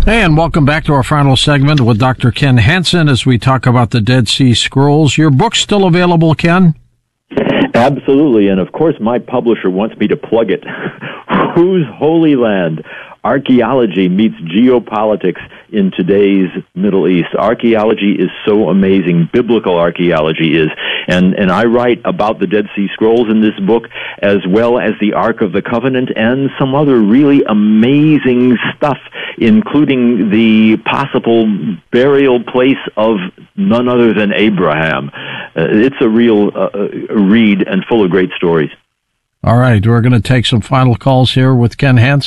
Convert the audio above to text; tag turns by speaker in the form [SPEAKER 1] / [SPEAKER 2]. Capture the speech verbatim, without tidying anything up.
[SPEAKER 1] Hey, and welcome back to our final segment with Doctor Ken Hansen as we talk about the Dead Sea Scrolls. Your book's still available, Ken?
[SPEAKER 2] Absolutely, and of course my publisher wants me to plug it. Whose Holy Land? Archaeology meets geopolitics in today's Middle East. Archaeology is so amazing. Biblical archaeology is. And, and I write about the Dead Sea Scrolls in this book, as well as the Ark of the Covenant and some other really amazing stuff, including the possible burial place of none other than Abraham. Uh, it's a real uh, read and full of great stories.
[SPEAKER 1] All right, we're going to take some final calls here with Ken Hansen.